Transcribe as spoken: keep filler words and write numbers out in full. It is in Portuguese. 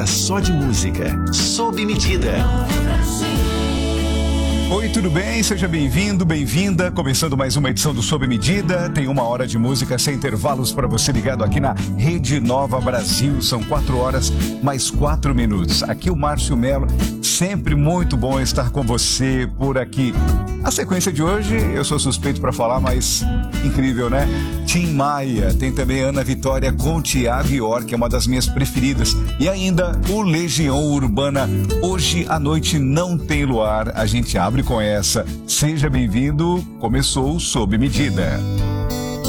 hora só de música, sob medida. Oi, tudo bem? Seja bem-vindo, bem-vinda. Começando mais uma edição do Sob Medida. Tem uma hora de música sem intervalos para você ligado aqui na Rede Nova Brasil. São quatro horas mais quatro minutos. Aqui o Márcio Melo. Sempre muito bom estar com você por aqui. A sequência de hoje, eu sou suspeito para falar, mas incrível, né? Tim Maia, tem também Ana Vitória com Tiago York, que é uma das minhas preferidas. E ainda o Legião Urbana. Hoje à noite não tem luar, a gente abre com essa. Seja bem-vindo, começou Sob Medida.